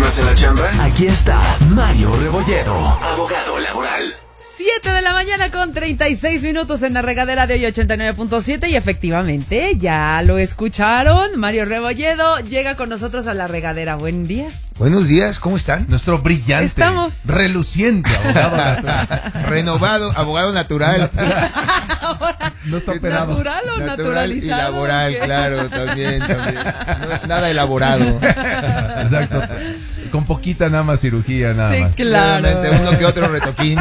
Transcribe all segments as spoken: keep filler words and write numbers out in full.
¿Problemas en la chamba? Aquí está Mario Rebolledo, abogado laboral. siete de la mañana con treinta y seis minutos en la regadera de hoy ochenta y nueve punto siete y efectivamente, ya lo escucharon, Mario Rebolledo llega con nosotros a la regadera. Buen día. Buenos días, ¿cómo están? Nuestro brillante, Estamos. reluciente abogado natural. Renovado, abogado natural. No está operado. ¿Natural o Natural naturalizado? y laboral, ¿Qué? claro, también, también. No, nada elaborado. Exacto. Con poquita nada más cirugía, nada Sí, más. claro. Nuevamente, uno que otro retoquín.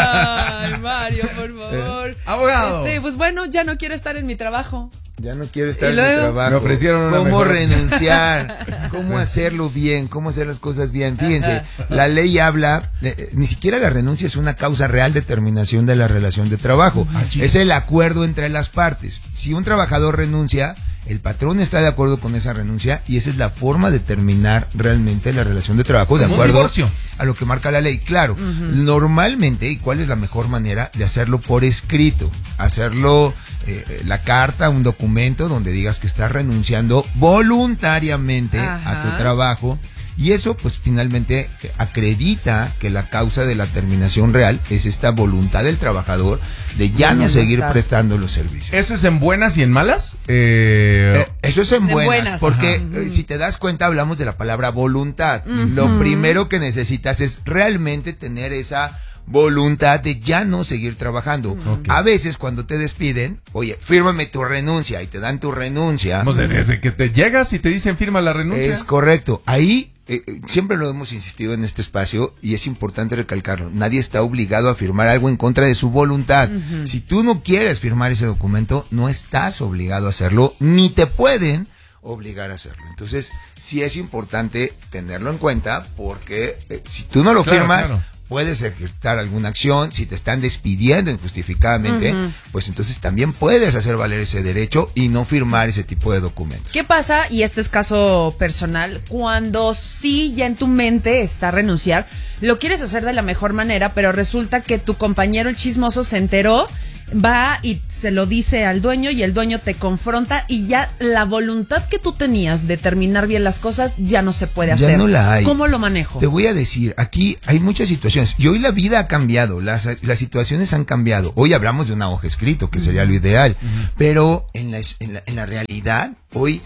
Ay, Mario, por favor. Abogado. Este, pues bueno, ya no quiero estar en mi trabajo. Ya no quiero estar ¿Y en luego? mi trabajo. Me ofrecieron una ¿Cómo mejor renunciar? ¿Cómo hacerlo bien? ¿Cómo hacer las cosas bien? Fíjense, la ley habla, de, ni siquiera la renuncia es una causa real de terminación de la relación de trabajo. Ah, es el acuerdo entre las partes. Si un trabajador renuncia, el patrón está de acuerdo con esa renuncia y esa es la forma de terminar realmente la relación de trabajo, de Como un acuerdo divorcio. a lo que marca la ley. Claro, uh-huh. Normalmente, ¿y cuál es la mejor manera de hacerlo por escrito? Hacerlo, eh, la carta, un documento donde digas que estás renunciando voluntariamente Ajá. a tu trabajo. Y eso, pues, finalmente acredita que la causa de la terminación real es esta voluntad del trabajador de ya no seguir estar. prestando los servicios. ¿Eso es en buenas y en malas? Eh... Eh, eso es en buenas, buenas. porque Ajá. eh, si te das cuenta hablamos de la palabra voluntad. Uh-huh. Lo primero que necesitas es realmente tener esa voluntad de ya no seguir trabajando. Okay. A veces cuando te despiden, oye, fírmame tu renuncia y te dan tu renuncia. Desde de, de que te llegas y te dicen firma la renuncia. Es correcto. Ahí Eh, siempre lo hemos insistido en este espacio y es importante recalcarlo. Nadie está obligado a firmar algo en contra de su voluntad. Uh-huh. Si tú no quieres firmar ese documento, no estás obligado a hacerlo, ni te pueden obligar a hacerlo. Entonces, sí es importante tenerlo en cuenta porque eh, si tú no lo claro, firmas, claro. puedes ejecutar alguna acción. Si te están despidiendo injustificadamente, uh-huh. pues entonces también puedes hacer valer ese derecho y no firmar ese tipo de documentos. ¿Qué pasa, y este es caso personal, cuando sí ya en tu mente está renunciar, lo quieres hacer de la mejor manera, pero resulta que tu compañero el chismoso se enteró, va y se lo dice al dueño y el dueño te confronta y ya la voluntad que tú tenías de terminar bien las cosas ya no se puede ya hacer? No la hay. ¿Cómo lo manejo? Te voy a decir, aquí hay muchas situaciones y hoy la vida ha cambiado, las, las situaciones han cambiado. Hoy hablamos de una hoja escrito, que sería lo ideal, uh-huh. pero en la, en, la, en la realidad, hoy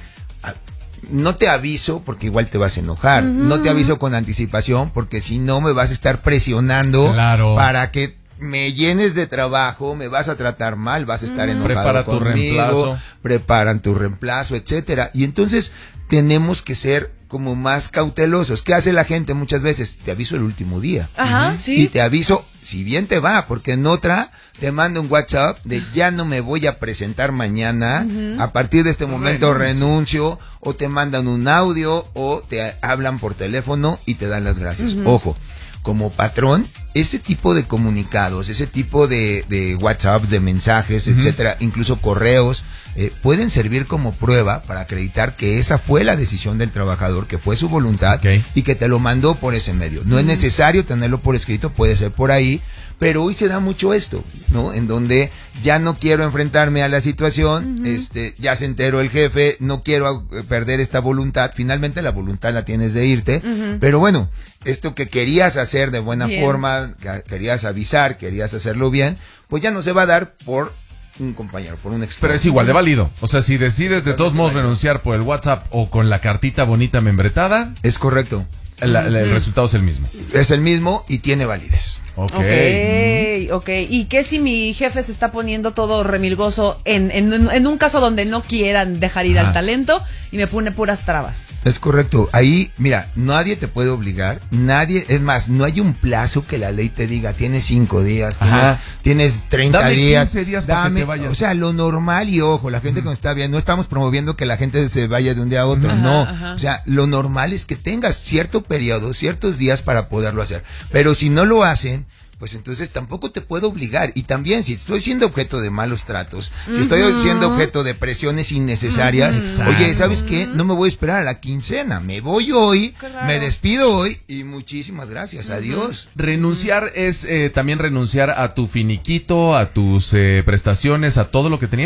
no te aviso porque igual te vas a enojar, uh-huh. no te aviso con anticipación porque si no me vas a estar presionando claro. para que me llenes de trabajo, me vas a tratar mal, vas a estar uh-huh. enojado Prepara conmigo, tu reemplazo. preparan tu reemplazo, etcétera. Y entonces tenemos que ser como más cautelosos. ¿Qué hace la gente muchas veces? Te aviso el último día. Ajá, uh-huh. sí. Y te aviso, si bien te va, porque en otra te mando un WhatsApp de ya no me voy a presentar mañana, uh-huh. a partir de este momento renuncio. renuncio, o te mandan un audio, o te hablan por teléfono y te dan las gracias. Uh-huh. Ojo, como patrón, ese tipo de comunicados, ese tipo de, de WhatsApps, de mensajes, uh-huh. etcétera, incluso correos, eh, pueden servir como prueba para acreditar que esa fue la decisión del trabajador, que fue su voluntad, okay. y que te lo mandó por ese medio. No uh-huh. es necesario tenerlo por escrito, puede ser por ahí, pero hoy se da mucho esto, ¿no? En donde ya no quiero enfrentarme a la situación, uh-huh. este, ya se enteró el jefe, no quiero perder esta voluntad. Finalmente la voluntad la tienes de irte, uh-huh. pero bueno, esto que querías hacer de buena bien. forma, que querías avisar, querías hacerlo bien, pues ya no se va a dar por un compañero, por un externo. Pero es igual de válido. O sea, si decides de todos modos renunciar por el WhatsApp o con la cartita bonita membretada, es correcto. El, el, el resultado es el mismo. Es el mismo y tiene validez. Okay. ok, ok. ¿Y qué si mi jefe se está poniendo todo remilgoso en, en, en un caso donde no quieran dejar ir ah. al talento y me pone puras trabas? Es correcto. Ahí, mira, nadie te puede obligar, nadie, es más, no hay un plazo que la ley te diga, tienes cinco días, tienes, tienes treinta dame días. quince días dame, para que te vayas. O sea, lo normal, y ojo, la gente uh-huh. que nos está viendo, no estamos promoviendo que la gente se vaya de un día a otro, ajá, no. Ajá. O sea, lo normal es que tengas cierto periodo, ciertos días para poderlo hacer. Pero si no lo hacen, pues entonces tampoco te puedo obligar. Y también, si estoy siendo objeto de malos tratos, uh-huh. si estoy siendo objeto de presiones innecesarias, uh-huh. oye, ¿sabes qué? No me voy a esperar a la quincena, me voy hoy, claro. me despido hoy y muchísimas gracias, uh-huh. adiós. ¿Renunciar es eh, también renunciar a tu finiquito, a tus eh, prestaciones, a todo lo que tenías?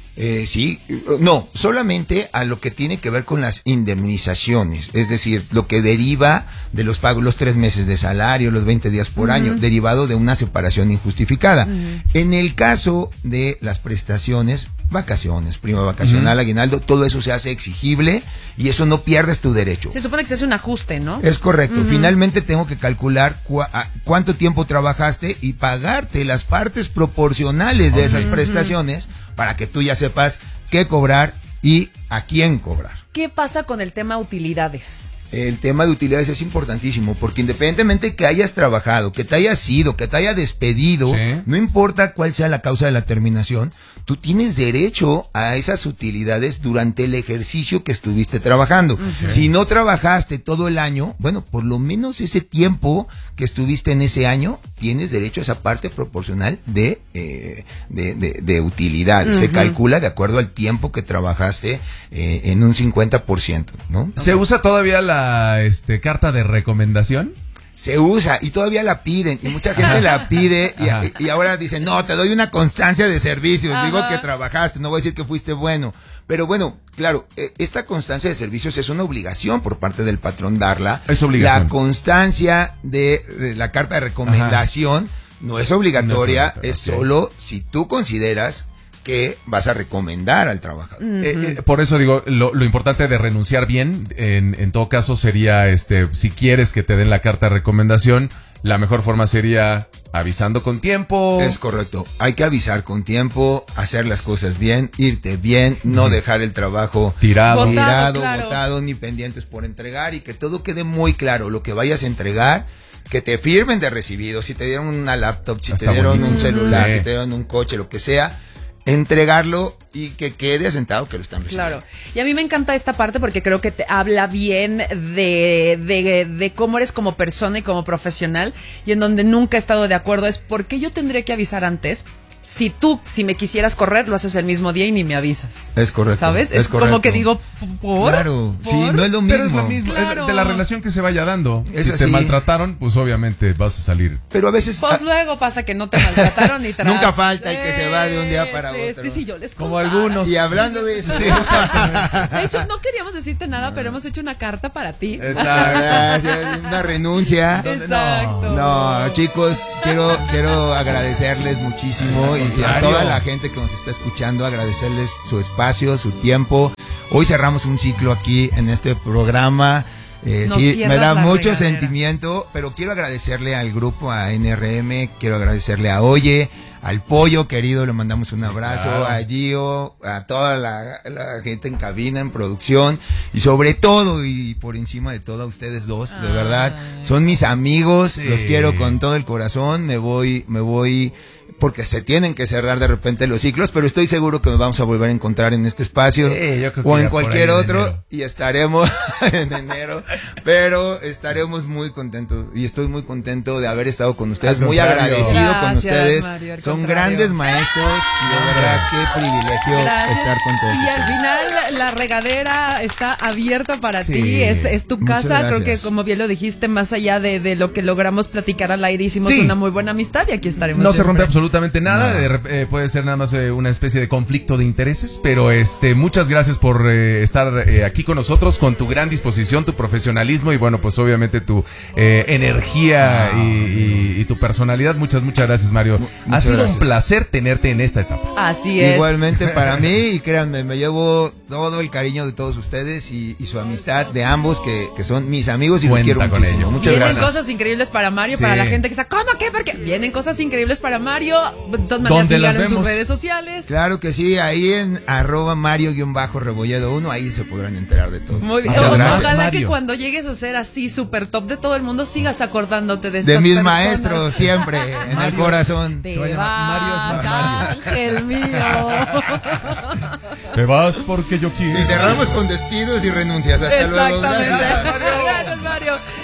Eh, sí, no, solamente a lo que tiene que ver con las indemnizaciones, es decir, lo que deriva de los pagos, los tres meses de salario, los veinte días por uh-huh. año, derivado de una separación injustificada. Uh-huh. En el caso de las prestaciones, vacaciones, prima vacacional, uh-huh. aguinaldo, todo eso se hace exigible y eso no pierdes tu derecho. Se supone que se hace un ajuste, ¿no? Es correcto. Uh-huh. Finalmente tengo que calcular cu- cuánto tiempo trabajaste y pagarte las partes proporcionales de esas uh-huh. prestaciones para que tú ya sepas qué cobrar y a quién cobrar. ¿Qué pasa con el tema utilidades? El tema de utilidades es importantísimo porque independientemente que hayas trabajado, que te hayas ido, que te haya despedido, sí. no importa cuál sea la causa de la terminación, tú tienes derecho a esas utilidades durante el ejercicio que estuviste trabajando. Uh-huh. Si no trabajaste todo el año, bueno, por lo menos ese tiempo que estuviste en ese año, tienes derecho a esa parte proporcional de, eh, de, de, de utilidades. Uh-huh. Se calcula de acuerdo al tiempo que trabajaste eh, en un cincuenta por ciento, ¿no? ¿Se okay. usa todavía la este, carta de recomendación? Se usa y todavía la piden y mucha gente la pide y, y ahora dicen, no, te doy una constancia de servicios, Ajá. digo que trabajaste, no voy a decir que fuiste bueno. Pero bueno, claro, esta constancia de servicios es una obligación por parte del patrón darla. Es obligación. La constancia de, de la carta de recomendación Ajá. no es obligatoria, no es, obligatoria, es okay. solo si tú consideras que vas a recomendar al trabajador. Uh-huh. Eh, eh, por eso digo, lo, lo importante de renunciar bien, en, en todo caso sería, este, si quieres que te den la carta de recomendación, la mejor forma sería avisando con tiempo. Es correcto, hay que avisar con tiempo, hacer las cosas bien, irte bien, no uh-huh. dejar el trabajo tirado, botado, tirado claro. botado, ni pendientes por entregar y que todo quede muy claro, lo que vayas a entregar, que te firmen de recibido, si te dieron una laptop, si Está te dieron buenísimo. un celular, sí. si te dieron un coche, lo que sea, entregarlo y que quede asentado que lo están recibiendo. Claro, y a mí me encanta esta parte porque creo que te habla bien de, de, de cómo eres como persona y como profesional, y en donde nunca he estado de acuerdo es por qué yo tendría que avisar antes. Si tú, si me quisieras correr, lo haces el mismo día y ni me avisas. Es correcto. ¿Sabes? Es, es correcto. Como que digo, ¿por? Claro, ¿por? sí, no es lo mismo. Pero es lo mismo, claro. es de la relación que se vaya dando. Es si así. te maltrataron, pues obviamente vas a salir. Pero a veces... Pues a... luego pasa que no te maltrataron ni tras. Nunca falta el que se va de un día para sí, otro. Sí, sí, yo les Como contara. algunos. Y hablando de eso... Sí, de hecho, no queríamos decirte nada, pero hemos hecho una carta para ti. Exacto. Una renuncia. Exacto. No, no, chicos, quiero, quiero agradecerles muchísimo y a toda la gente que nos está escuchando, agradecerles su espacio, su tiempo. Hoy cerramos un ciclo aquí en este programa. Eh, sí, me da mucho regadera. sentimiento, pero quiero agradecerle al grupo, a N R M, quiero agradecerle a Oye, al Pollo querido, le mandamos un abrazo, claro. a Gio, a toda la, la gente en cabina, en producción, y sobre todo y por encima de todo a ustedes dos, de Ay. verdad, son mis amigos, sí. los quiero con todo el corazón, me voy, me voy... porque se tienen que cerrar de repente los ciclos, pero estoy seguro que nos vamos a volver a encontrar en este espacio sí, yo creo que o en cualquier otro en y estaremos en enero, pero estaremos muy contentos y estoy muy contento de haber estado con ustedes, muy agradecido Gracias, con ustedes, Mario, son contrario. grandes maestros y de verdad qué privilegio Gracias. estar con todos. Y ustedes. al final la regadera está abierta para sí. ti, es, es tu casa, creo que como bien lo dijiste, más allá de, de lo que logramos platicar al aire, hicimos sí. una muy buena amistad y aquí estaremos. No siempre. se rompe absolutamente Absolutamente nada, no. de, eh, puede ser nada más eh, una especie de conflicto de intereses, pero este muchas gracias por eh, estar eh, aquí con nosotros, con tu gran disposición, tu profesionalismo y bueno, pues obviamente tu eh, energía no. y, y, y tu personalidad. Muchas, muchas gracias, Mario. Muchas ha sido gracias. un placer tenerte en esta etapa. Así es. Igualmente para mí, y créanme, me llevo todo el cariño de todos ustedes y, y su amistad de ambos, que, que son mis amigos y Cuenta los quiero con muchísimo. Ello. Muchas Vienen gracias. cosas increíbles para Mario, sí. para la gente que está, ¿cómo qué? Porque vienen cosas increíbles para Mario. Entonces, ¿dónde las en vemos? sus redes sociales. Claro que sí, ahí en arroba Mario-Rebolledo uno, ahí se podrán enterar de todo. Muy bien. Muchas o, gracias. Ojalá Mario. que cuando llegues a ser así súper top de todo el mundo sigas acordándote de estas De mis personas. maestros, siempre, en Mario, el corazón. Te Se va a vas, llamar ángel mío. Te vas porque yo quiero. Y cerramos con despidos y renuncias. Hasta luego. Gracias. Gracias, Mario.